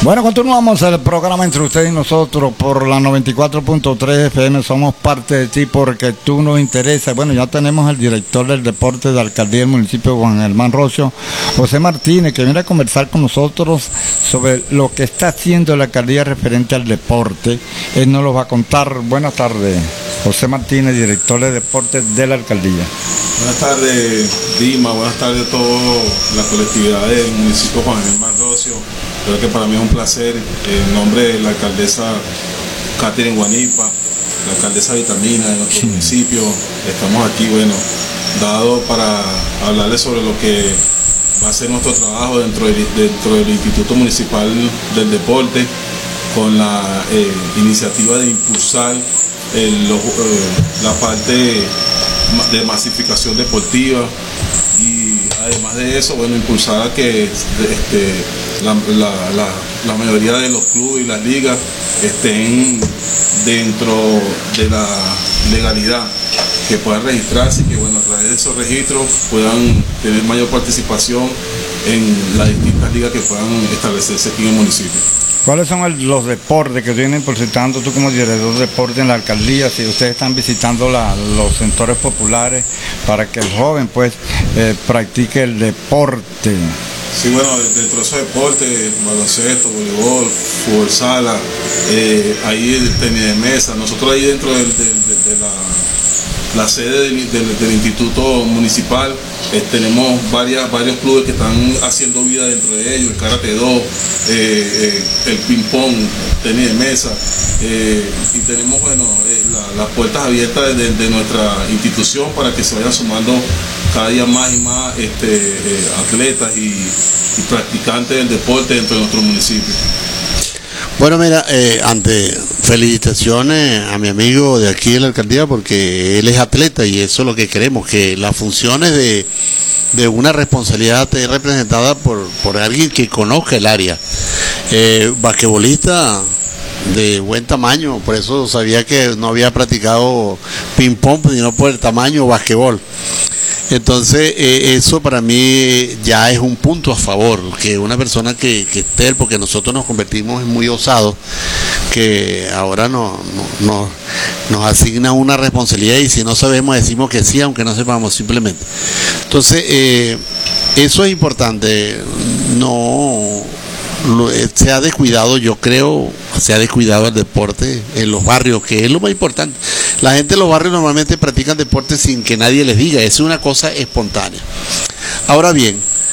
Bueno, continuamos el programa entre usted y nosotros por la 94.3 FM. Somos parte de ti porque tú nos interesas. Bueno, ya tenemos al director del deporte de la alcaldía del municipio, Juan Germán Rocio, José Martínez, que viene a conversar con nosotros sobre lo que está haciendo la alcaldía referente al deporte. Él nos lo va a contar. Buenas tardes, José Martínez, director de deportes de la alcaldía. Buenas tardes, Dima. Buenas tardes a toda la colectividad del municipio Juan Germán Rocio. Creo que para mí es un placer, en nombre de la alcaldesa Catherine Guanipa, la alcaldesa Vitamina de nuestro municipio, estamos aquí, bueno, dado para hablarles sobre lo que va a ser nuestro trabajo dentro del Instituto Municipal del Deporte, con la iniciativa de impulsar la parte de masificación deportiva y además de eso, bueno, impulsar a que la mayoría de los clubes y las ligas estén dentro de la legalidad, que puedan registrarse y que, bueno, a través de esos registros puedan tener mayor participación en las distintas ligas que puedan establecerse aquí en el municipio. ¿Cuáles son los deportes que vienen visitando tú como director de deporte en la alcaldía? Si ustedes están visitando los sectores populares para que el joven pues practique el deporte. Sí, bueno, dentro de esos deportes, baloncesto, voleibol, fútbol sala, ahí el tenis de mesa, nosotros ahí dentro de la sede del Instituto Municipal tenemos varios clubes que están haciendo vida dentro de ellos, el karate do, el ping pong, tenis de mesa, y tenemos, bueno, las puertas abiertas de nuestra institución para que se vayan sumando cada día más y más atletas y practicantes del deporte dentro de nuestro municipio. Bueno, mira, felicitaciones a mi amigo de aquí de la alcaldía porque él es atleta y eso es lo que queremos, que las funciones de una responsabilidad esté representada por alguien que conozca el área. Basquetbolista de buen tamaño, por eso sabía que no había practicado ping pong, sino por el tamaño basquetbol. Entonces eso para mí ya es un punto a favor, que una persona que esté, porque nosotros nos convertimos en muy osados, que ahora nos asigna una responsabilidad y si no sabemos decimos que sí, aunque no sepamos simplemente. Entonces eso es importante, se ha descuidado, yo creo, se ha descuidado el deporte en los barrios, que es lo más importante. La gente en los barrios normalmente practican deporte sin que nadie les diga, es una cosa espontánea. Ahora bien,